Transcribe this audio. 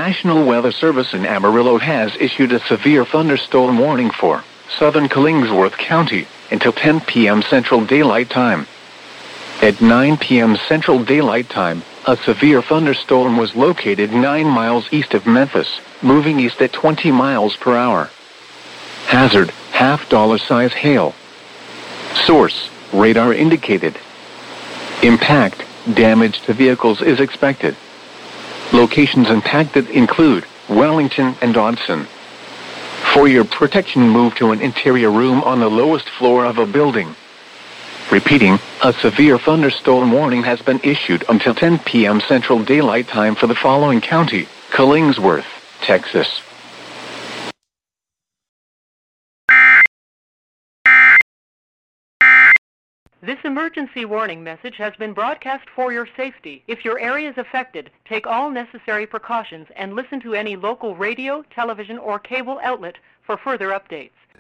National Weather Service in Amarillo has issued a severe thunderstorm warning for southern Killingsworth County until 10 p.m. Central Daylight Time. At 9 p.m. Central Daylight Time, a severe thunderstorm was located 9 miles east of Memphis, moving east at 20 miles per hour. Hazard, $half-size hail. Source, radar indicated. Impact, damage to vehicles is expected. Locations impacted include Wellington and Dodson. For your protection, move to an interior room on the lowest floor of a building. Repeating, a severe thunderstorm warning has been issued until 10 p.m. Central Daylight Time for the following county: Killingsworth, Texas. This emergency warning message has been broadcast for your safety. If your area is affected, take all necessary precautions and listen to any local radio, television, or cable outlet for further updates.